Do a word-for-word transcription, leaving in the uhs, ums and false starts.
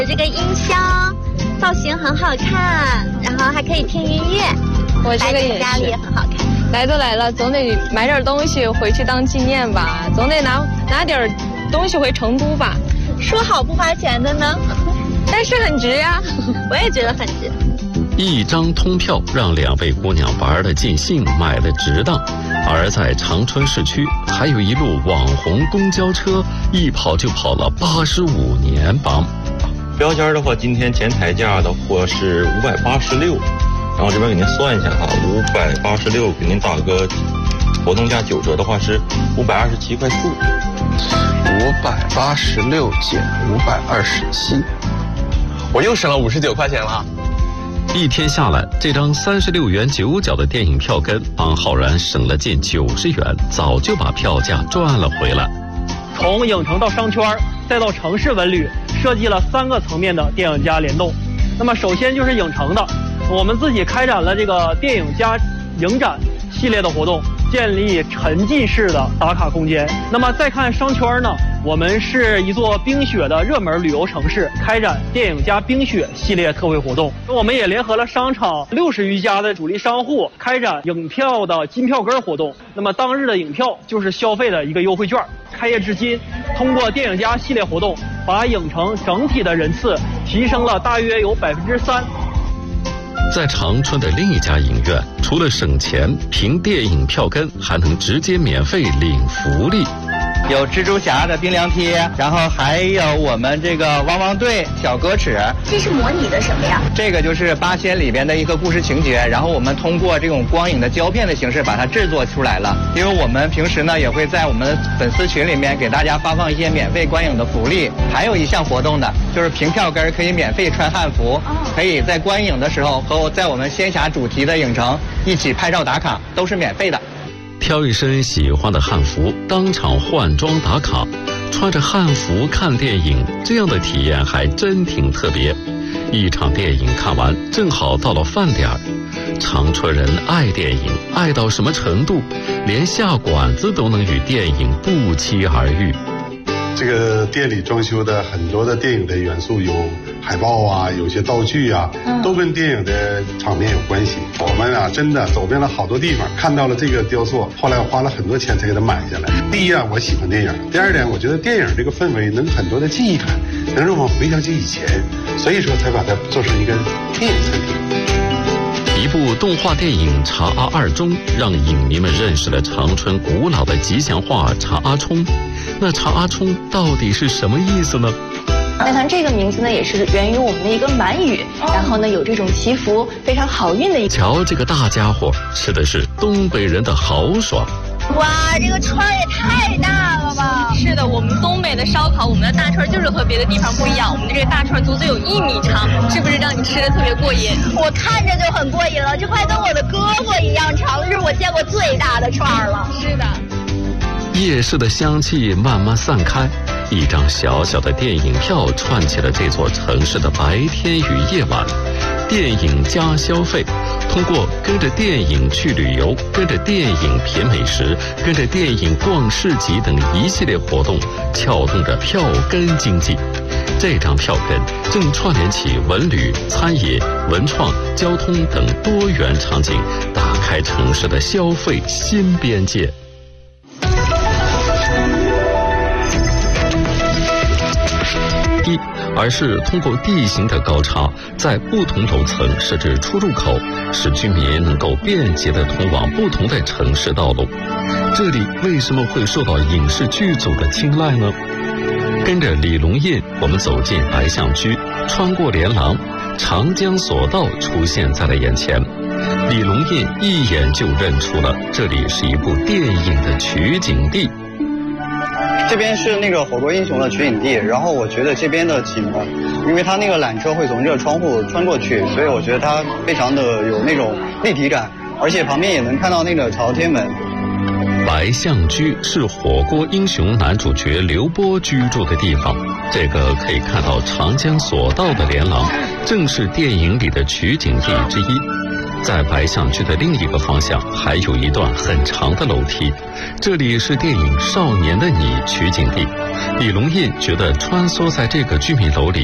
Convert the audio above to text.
有这个音箱，造型很好看，然后还可以听音乐。 我这个也是， 家里也很好看。 来都来了，总得买点东西回去当纪念吧，总得拿拿点东西回成都吧。 说好不花钱的呢， 但是很值呀， 我也觉得很值。 一张通票让两位姑娘玩得尽兴，买得值当。而在长春市区，还有一路网红公交车，一跑就跑了八十五年榜。 标间的话，今天前台价的话是五百八十六，然后这边给您算一下哈，五百八十六给您打个活动价九折的话是五百二十七块四。 五百八十六减五百二十七，我又省了五十九块钱了。 一天下来，这张三十六元九角的电影票根帮浩然省了近九十元，早就把票价赚了回来。 从影城到商圈，再到城市文旅，设计了三个层面的电影加联动。那么首先就是影城的，我们自己开展了这个电影加影展系列的活动，建立沉浸式的打卡空间。那么再看商圈呢，我们是一座冰雪的热门旅游城市，开展电影加冰雪系列特惠活动。我们也联合了商场六十余家的主力商户，开展影票的金票根活动。那么当日的影票就是消费的一个优惠券。开业至今，通过电影加系列活动，把影城整体的人次提升了大约有百分之三。 在长春的另一家影院，除了省钱，凭电影票根还能直接免费领福利。 有蜘蛛侠的冰凉贴，然后还有我们这个汪汪队小歌尺。 这是模拟的什么呀？ 这个就是八仙里边的一个故事情节，然后我们通过这种光影的胶片的形式把它制作出来了。因为我们平时呢也会在我们粉丝群里面给大家发放一些免费观影的福利，还有一项活动呢，就是凭票根可以免费穿汉服，可以在观影的时候和我在我们仙侠主题的影城一起拍照打卡，都是免费的。 挑一身喜欢的汉服，当场换装打卡，穿着汉服看电影，这样的体验还真挺特别。一场电影看完，正好到了饭点儿。长春人爱电影，爱到什么程度，连下馆子都能与电影不期而遇。 这个店里装修的很多的电影的元素，有海报啊，有些道具啊，都跟电影的场面有关系。我们啊，真的走遍了好多地方，看到了这个雕塑，后来我花了很多钱才给它买下来。第一啊，我喜欢电影；第二点，我觉得电影这个氛围能很多的记忆感，能让我回想起以前，所以说才把它做成一个电影餐厅。 一部动画电影《查阿二中》让影迷们认识了长春古老的吉祥话查阿冲。那查阿冲到底是什么意思呢？ 那它这个名字呢，也是源于我们的一个满语，然后呢有这种祈福非常好运的一。 瞧这个大家伙，吃的是东北人的豪爽。 哇，这个串也太大了吧！ 是的，我们东北的烧烤，我们的大串就是和别的地方不一样，我们的这个大串足足有一米长，是不是让你吃的特别过瘾？ 我看着就很过瘾了，这快跟我的胳膊一样长，这是我见过最大的串了。 是的。 夜市的香气慢慢散开，一张小小的电影票串起了这座城市的白天与夜晚。电影加消费，通过跟着电影去旅游，跟着电影品美食，跟着电影逛市集等一系列活动，撬动着票根经济。这张票根正串联起文旅、餐饮、文创、交通等多元场景，打开城市的消费新边界。一，而是通过地形的高差，在不同楼层设置出入口，使居民能够便捷地通往不同的城市道路。这里为什么会受到影视剧组的青睐呢？跟着李龙印，我们走进白象居，穿过连廊，长江索道出现在了眼前。李龙印一眼就认出了这里是一部电影的取景地。 这边是那个《火锅英雄》的取景地，然后我觉得这边的景呢，因为它那个缆车会从这个窗户穿过去，所以我觉得它非常的有那种立体感，而且旁边也能看到那个朝天门。 白象居是《火锅英雄》男主角刘波居住的地方，这个可以看到长江索道的连廊，正是电影里的取景地之一。在白象居的另一个方向还有一段很长的楼梯，这里是电影《少年的你》取景地。李龙印觉得穿梭在这个居民楼里